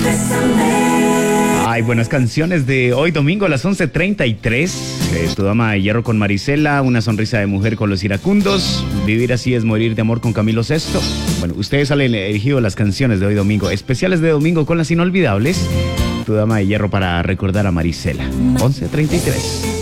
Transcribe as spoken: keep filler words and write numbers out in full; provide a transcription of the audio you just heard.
Hay buenas canciones de hoy domingo a las once treinta y tres. Eh, tu dama de hierro con Marisela, Una sonrisa de mujer con los iracundos, Vivir así es morir de amor con Camilo Sesto. Bueno, ustedes han elegido las canciones de hoy domingo, especiales de domingo con las inolvidables. Tu dama de hierro para recordar a Marisela. once treinta y tres.